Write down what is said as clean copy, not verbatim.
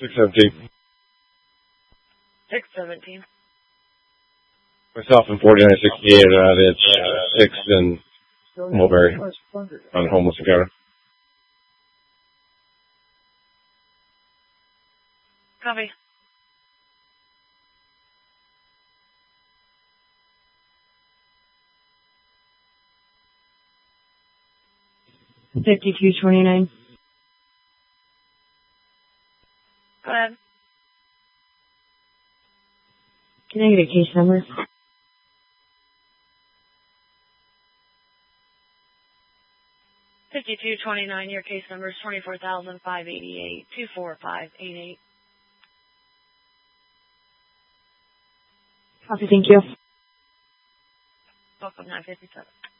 617. 617. Myself in 4968, it's 6th and Mulberry on homeless encounter. Copy. $52.29. Go ahead. Can I get a case number? $52.29. Your case number is 24,588 24588. Copy, thank you. Welcome 957.